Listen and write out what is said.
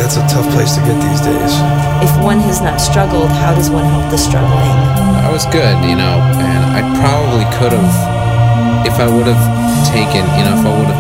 that's a tough place to get these days. If one has not struggled, how does one help the struggling? I was good, and I probably could have, if I would have taken, if I would have